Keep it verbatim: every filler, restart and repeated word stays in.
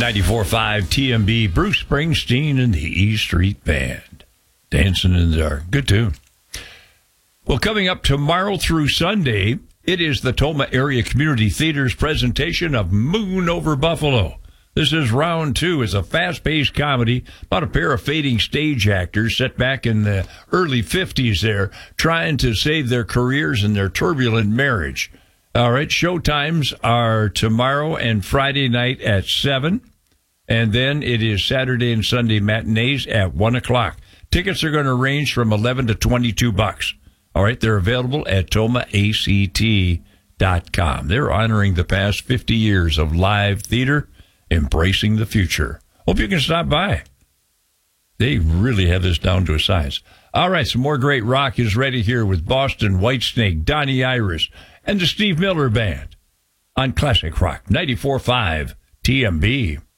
ninety-four point five T M B, Bruce Springsteen and the E Street Band. Dancing in the Dark. Good tune. Well, coming up tomorrow through Sunday, it is the Toma Area Community Theater's presentation of Moon Over Buffalo. This is round two. It's a fast-paced comedy about a pair of fading stage actors set back in the early fifties there, trying to save their careers in their turbulent marriage. All right, show times are tomorrow and Friday night at seven, and then it is Saturday and Sunday matinees at one o'clock. Tickets are going to range from eleven to twenty-two bucks. All right, they're available at toma A C T dot com. They're honoring the past fifty years of live theater, embracing the future. Hope you can stop by. They really have this down to a science. All right, some more great rock is ready here with Boston Whitesnake, Donnie Iris, and the Steve Miller Band on Classic Rock ninety-four point five T M B.